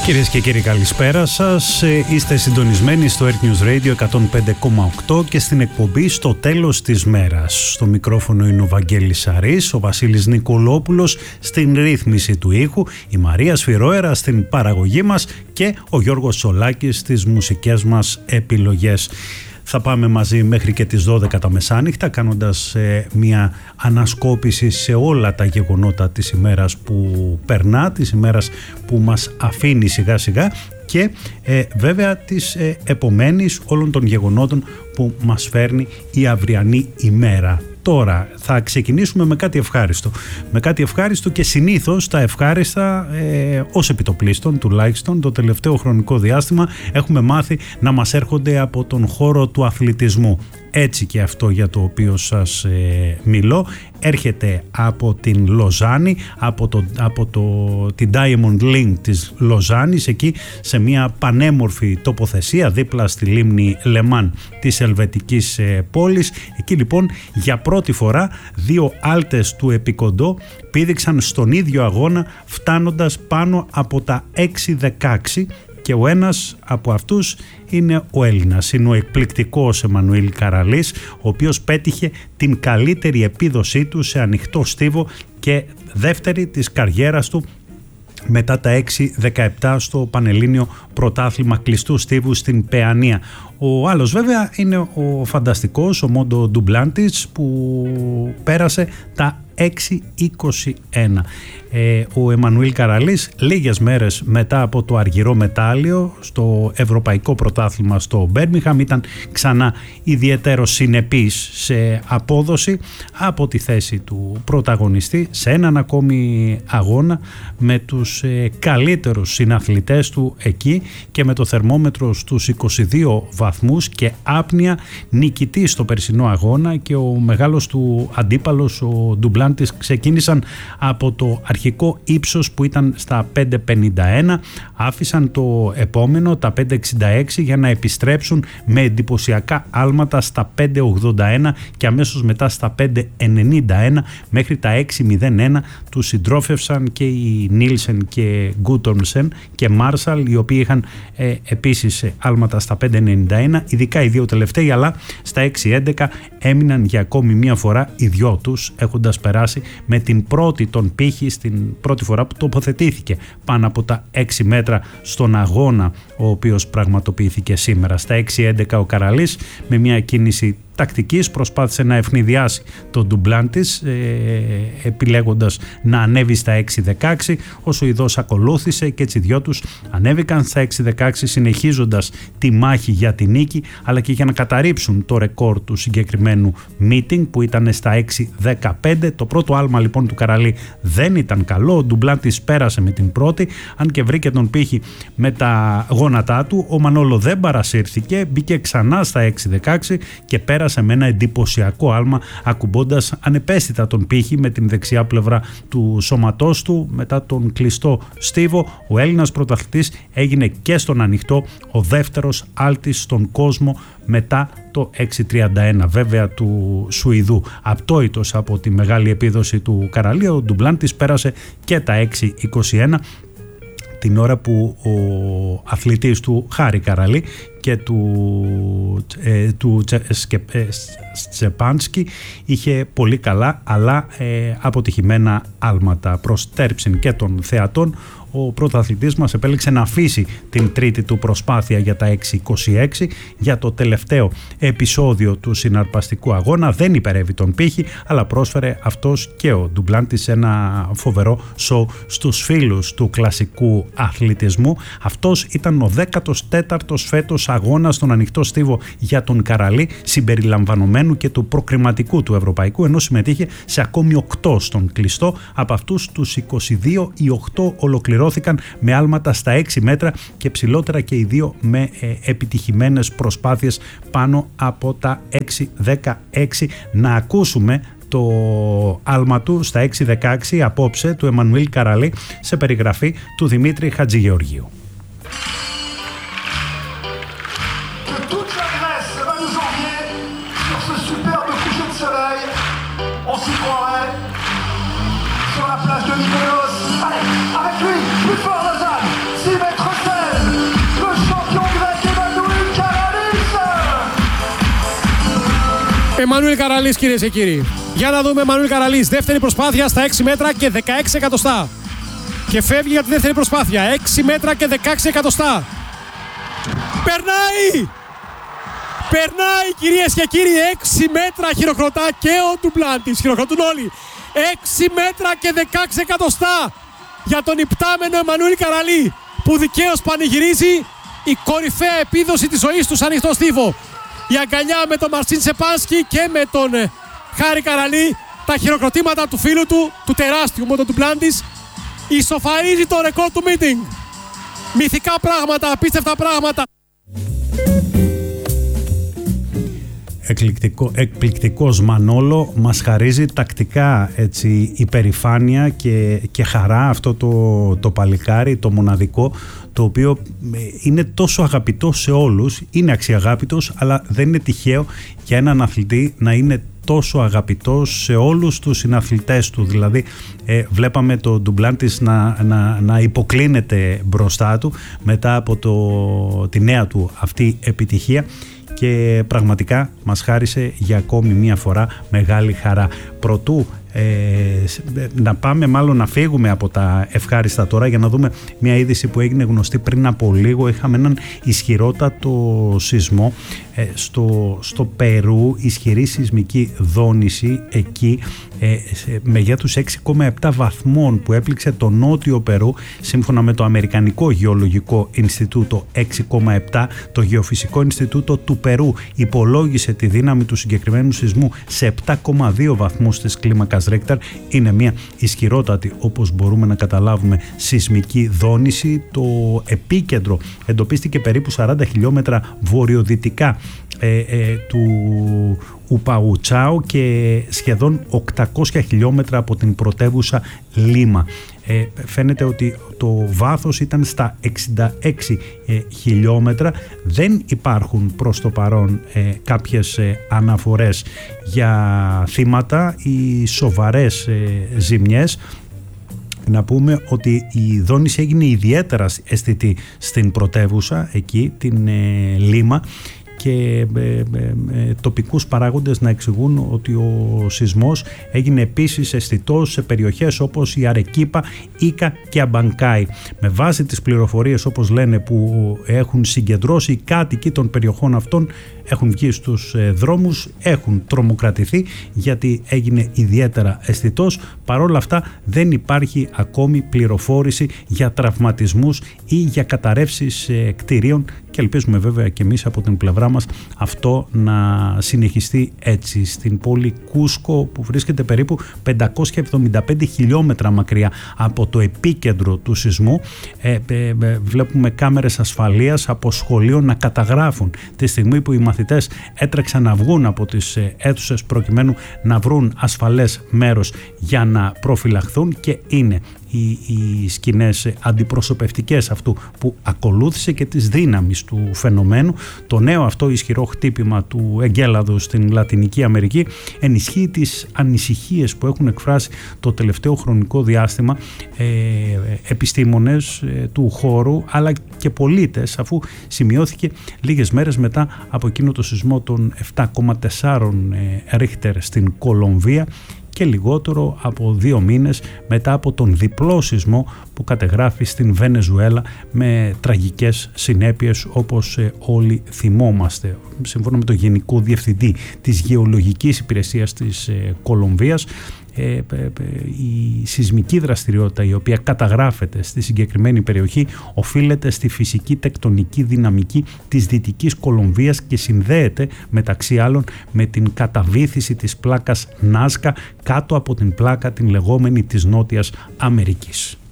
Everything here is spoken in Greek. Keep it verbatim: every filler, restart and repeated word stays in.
Κυρίες και κύριοι, καλησπέρα σας. Είστε συντονισμένοι στο Earth News Radio εκατόν πέντε κόμμα οκτώ και στην εκπομπή Στο Τέλος της Μέρας. Στο μικρόφωνο είναι ο Βαγγέλης Σαρής, ο Βασίλης Νικολόπουλος στην ρύθμιση του ήχου, η Μαρία Σφυρόερα στην παραγωγή μας και ο Γιώργος Σολάκης στις μουσικές μας επιλογές. Θα πάμε μαζί μέχρι και τις δώδεκα τα μεσάνυχτα, κάνοντας ε, μια ανασκόπηση σε όλα τα γεγονότα της ημέρας που περνά, της ημέρας που μας αφήνει σιγά σιγά και ε, βέβαια της ε, επομένης όλων των γεγονότων που μας φέρνει η αυριανή ημέρα. Τώρα θα ξεκινήσουμε με κάτι ευχάριστο. Με κάτι ευχάριστο και συνήθως τα ευχάριστα ε, ως επιτοπλίστων τουλάχιστον το τελευταίο χρονικό διάστημα έχουμε μάθει να μας έρχονται από τον χώρο του αθλητισμού. Έτσι και αυτό για το οποίο σας ε, μιλώ έρχεται από την Λοζάνη, από, το, από το, την Diamond Link της Λοζάνης, εκεί σε μια πανέμορφη τοποθεσία δίπλα στη λίμνη Λεμάν της ελβετικής ε, πόλης. Εκεί λοιπόν για πρώτη φορά δύο άλτες του επικοντό πήδηξαν στον ίδιο αγώνα φτάνοντας πάνω από τα έξι δεκαέξι και ο ένας από αυτούς είναι ο Έλληνας, είναι ο εκπληκτικός Εμμανουήλ Καραλής, ο οποίος πέτυχε την καλύτερη επίδοσή του σε ανοιχτό στίβο και δεύτερη της καριέρας του μετά τα έξι δεκαεπτά στο Πανελλήνιο Πρωτάθλημα Κλειστού Στίβου στην Παιανία. Ο άλλος βέβαια είναι ο φανταστικός, ο Μόντο Ντουμπλάντιτς, που πέρασε τα έξι είκοσι ένα. Ε, ο Εμμανουήλ Καραλής λίγες μέρες μετά από το αργυρό μετάλλιο στο Ευρωπαϊκό Πρωτάθλημα στο Μπέρμιγχαμ ήταν ξανά ιδιαίτερο συνεπής σε απόδοση από τη θέση του πρωταγωνιστή σε έναν ακόμη αγώνα με τους ε, καλύτερους συναθλητές του εκεί και με το θερμόμετρο στους είκοσι δύο βαθμούς και άπνοια νικητή στο περσινό αγώνα, και ο μεγάλος του αντίπαλος ο Ντουμπλάντιτς ξεκίνησαν από το αρχικό ύψος που ήταν στα πέντε πενήντα ένα, άφησαν το επόμενο τα πέντε εξήντα έξι για να επιστρέψουν με εντυπωσιακά άλματα στα πέντε ογδόντα ένα και αμέσως μετά στα πέντε ενενήντα ένα μέχρι τα έξι μηδέν ένα. Τους συντρόφευσαν και οι Νίλσεν και Γκούτορμσεν και Μάρσαλ, οι οποίοι είχαν ε, επίσης άλματα στα πέντε ενενήντα ένα, ειδικά οι δύο τελευταίοι, αλλά στα έξι έντεκα έμειναν για ακόμη μία φορά οι δυο τους, έχοντας περάσει με την πρώτη τον πύχη στην πρώτη φορά που τοποθετήθηκε πάνω από τα έξι μέτρα στον αγώνα ο οποίος πραγματοποιήθηκε σήμερα. Στα έξι έντεκα ο Καραλής με μια κίνηση τακτικής προσπάθησε να ευνηδιάσει τον Ντουμπλάντιτς ε, επιλέγοντας να ανέβει στα έξι δεκαέξι. Ο Σουηδός ακολούθησε και έτσι δυο τους ανέβηκαν στα έξι δεκαέξι, συνεχίζοντας τη μάχη για τη νίκη αλλά και για να καταρρύψουν το ρεκόρ του συγκεκριμένου meeting που ήταν στα έξι δεκαπέντε. Το πρώτο άλμα λοιπόν του Καραλή δεν ήταν καλό, ο Ντουμπλάντιτς πέρασε με την πρώτη, αν και βρήκε τον πύχη με τα γόνατά του. Ο Μανόλο δεν παρασύρθηκε, μπήκε ξανά στα έξι δεκαέξι και πέρασε με ένα εντυπωσιακό άλμα, ακουμπώντας ανεπαίσθητα τον πύχη με την δεξιά πλευρά του σώματός του. Μετά τον κλειστό στίβο, ο Έλληνας πρωταθλητής έγινε και στον ανοιχτό ο δεύτερος άλτης στον κόσμο μετά το έξι τριάντα ένα βέβαια του Σουηδού. Απτόητος από τη μεγάλη επίδοση του Καραλή, ο Ντουμπλάντιτς πέρασε και τα έξι είκοσι ένα την ώρα που ο αθλητής του Χάρη Καραλή και του, ε, του Τσε, σκε, ε, Στζεπάνσκι είχε πολύ καλά αλλά ε, αποτυχημένα άλματα. Προς τέρψιν και των θεατών, ο πρωταθλητής μας επέλεξε να αφήσει την τρίτη του προσπάθεια για τα έξι είκοσι έξι. Για το τελευταίο επεισόδιο του συναρπαστικού αγώνα δεν υπερεύει τον πύχη, αλλά πρόσφερε αυτός και ο Ντουμπλάντιτς ένα φοβερό σοου στους φίλους του κλασικού αθλητισμού. Αυτός ήταν ο δέκατος τέταρτος φέτος αγώνα στον ανοιχτό στίβο για τον Καραλή, συμπεριλαμβανομένου και του προκριματικού του ευρωπαϊκού, ενώ συμμετείχε σε ακόμη οκτώ στον κλειστό. Από αυτούς τους είκοσι δύο, οι οκτώ ολοκληρώθηκαν με άλματα στα έξι μέτρα και ψηλότερα και οι δύο με ε, επιτυχημένες προσπάθειες πάνω από τα έξι δεκαέξι. Να ακούσουμε το άλμα του στα έξι δεκαέξι απόψε του Εμμανουήλ Καραλή σε περιγραφή του Δημήτρη Χατζηγεωργίου. Sur la plage de Mykonos. Allez, avec lui, plus fort Lausanne, six mètres Εμμανουήλ Καραλής, κυρίες και κύριοι. Για να δούμε, Εμμανουήλ Καραλής, δεύτερη προσπάθεια στα έξι μέτρα και δεκαέξι εκατοστά. Και φεύγει για τη δεύτερη προσπάθεια, έξι μέτρα και δεκαέξι εκατοστά. Περνάει! Περνάει, κυρίες και κύριοι, έξι μέτρα χειροκροτά και ο Ντουπλάντης. Χειροκροτούν όλοι. έξι μέτρα και δεκαέξι εκατοστά για τον υπτάμενο Εμμανουήλ Καραλή, που δικαίως πανηγυρίζει η κορυφαία επίδοση της ζωής του σαν ανοιχτό στίβο. Η αγκαλιά με τον Μαρσίν Σεπάνσκι και με τον Χάρη Καραλή, τα χειροκροτήματα του φίλου του, του τεράστιου με τον Ντουπλάντης, ισοφαρίζει το ρεκόρ του meeting. Μυθικά πράγματα, απίστευτα πράγματα. Εκπληκτικό, εκπληκτικός Μανόλο, μας χαρίζει τακτικά έτσι υπερηφάνεια και, και χαρά αυτό το, το παλικάρι, το μοναδικό, το οποίο είναι τόσο αγαπητό σε όλους, είναι αξιαγάπητος, αλλά δεν είναι τυχαίο για έναν αθλητή να είναι τόσο αγαπητός σε όλους τους συναθλητές του. Δηλαδή ε, βλέπαμε το Ντουπλάντης να, να, να υποκλίνεται μπροστά του μετά από το, τη νέα του αυτή επιτυχία, και πραγματικά μας χάρισε για ακόμη μία φορά μεγάλη χαρά. Προτού ε, να πάμε, μάλλον να φύγουμε από τα ευχάριστα τώρα, για να δούμε μια είδηση που έγινε γνωστή πριν από λίγο. Είχαμε έναν ισχυρότατο σεισμό ε, στο, στο Περού, ισχυρή σεισμική δόνηση εκεί ε, μεγέθους έξι κόμμα επτά βαθμών που έπληξε το νότιο Περού, σύμφωνα με το Αμερικανικό Γεωλογικό Ινστιτούτο έξι κόμμα επτά. Το Γεωφυσικό Ινστιτούτο του Περού υπολόγισε τη δύναμη του συγκεκριμένου σεισμού σε επτά κόμμα δύο βαθμούς της κλίμακας Ρέκταρ. Είναι μια ισχυρότατη, όπως μπορούμε να καταλάβουμε, σεισμική δόνηση. Το επίκεντρο εντοπίστηκε περίπου σαράντα χιλιόμετρα βορειοδυτικά ε, ε, του Ουπαουτσάου και σχεδόν οκτακόσια χιλιόμετρα από την πρωτεύουσα Λίμα. Ε, φαίνεται ότι το βάθος ήταν στα εξήντα έξι ε, χιλιόμετρα. Δεν υπάρχουν προς το παρόν ε, κάποιες ε, αναφορές για θύματα ή σοβαρές ε, ζημιές. Να πούμε ότι η δόνηση έγινε ιδιαίτερα αισθητή στην πρωτεύουσα, εκεί την ε, Λίμα, και ε, ε, ε, τοπικούς παράγοντες να εξηγούν ότι ο σεισμός έγινε επίσης αισθητός σε περιοχές όπως η Αρεκίπα, Ίκα και Αμπανκάι. Με βάση τις πληροφορίες, όπως λένε, που έχουν συγκεντρώσει οι κάτοικοι των περιοχών αυτών, έχουν βγει στους ε, δρόμους, έχουν τρομοκρατηθεί γιατί έγινε ιδιαίτερα αισθητός. Παρόλα αυτά δεν υπάρχει ακόμη πληροφόρηση για τραυματισμούς ή για καταρρεύσεις ε, κτηρίων, και ελπίζουμε βέβαια και εμείς από την πλευρά μας αυτό να συνεχιστεί έτσι. Στην πόλη Κούσκο, που βρίσκεται περίπου πεντακόσια εβδομήντα πέντε χιλιόμετρα μακριά από το επίκεντρο του σεισμού, ε, ε, ε, βλέπουμε κάμερες ασφαλείας από σχολείο να καταγράφουν τη στιγμή που οι μαθητές έτρεξαν να βγουν από τις ε, αίθουσες προκειμένου να βρουν ασφαλές μέρος για να προφυλαχθούν, και είναι οι, οι σκηνές αντιπροσωπευτικές αυτού που ακολούθησε και της δύναμης του φαινομένου. Το νέο αυτό ισχυρό χτύπημα του εγκέλαδου στην Λατινική Αμερική ενισχύει τις ανησυχίες που έχουν εκφράσει το τελευταίο χρονικό διάστημα ε, επιστήμονες ε, του χώρου, αλλά και πολίτες, αφού σημειώθηκε λίγες μέρες μετά από εκείνο το σεισμό των επτά κόμμα τέσσερα ε, Ρίχτερ στην Κολομβία, και λιγότερο από δύο μήνες μετά από τον διπλό σεισμό που κατεγράφει στην Βενεζουέλα με τραγικές συνέπειες, όπως όλοι θυμόμαστε. Σύμφωνα με τον Γενικό Διευθυντή της Γεωλογικής Υπηρεσίας της Κολομβίας, Ε, η σεισμική δραστηριότητα η οποία καταγράφεται στη συγκεκριμένη περιοχή οφείλεται στη φυσική τεκτονική δυναμική της Δυτικής Κολομβίας και συνδέεται μεταξύ άλλων με την καταβύθιση της πλάκας Νάσκα κάτω από την πλάκα την λεγόμενη της Νότιας Αμερικής.